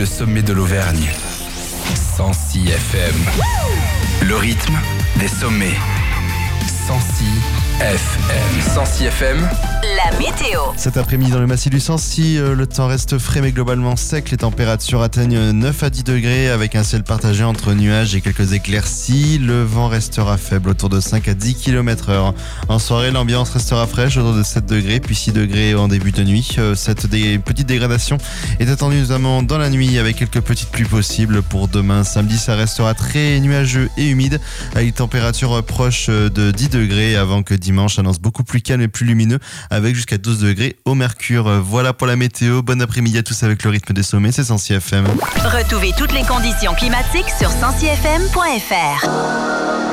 le sommet de l'Auvergne. 106 FM. Le rythme des sommets. 106 FM. 106 FM. La météo. Cet après-midi dans le massif du Sancy, le temps reste frais mais globalement sec. Les températures atteignent 9 à 10 degrés avec un ciel partagé entre nuages et quelques éclaircies. Le vent restera faible autour de 5 à 10 km/h. En soirée, l'ambiance restera fraîche autour de 7 degrés puis 6 degrés en début de nuit. Cette petite dégradation est attendue notamment dans la nuit avec quelques petites pluies possibles pour demain. Samedi, ça restera très nuageux et humide avec des températures proches de 10 degrés avant que dimanche annonce beaucoup plus calme et plus lumineux avec jusqu'à 12 degrés au mercure. Voilà pour la météo. Bon après-midi à tous avec le rythme des sommets, c'est 106 FM. Retrouvez toutes les conditions climatiques sur 106fm.fr.